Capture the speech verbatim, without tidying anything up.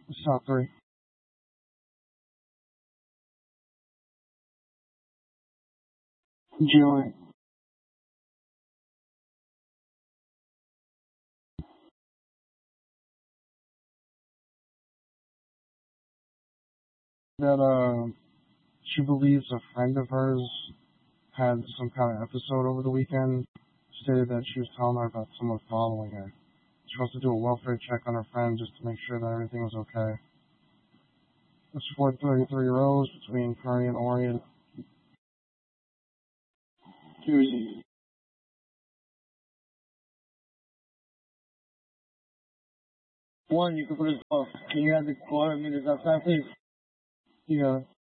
South three. Joey. That uh, she believes a friend of hers had some kind of episode over the weekend. Stated that she was telling her about someone following her. She wants to do a welfare check on her friend just to make sure that everything was okay. It's four thirty-three Rose between Kearney and Orient. Tuesday. One, you can put his phone. Can you have the quarter minutes outside, please? Yeah.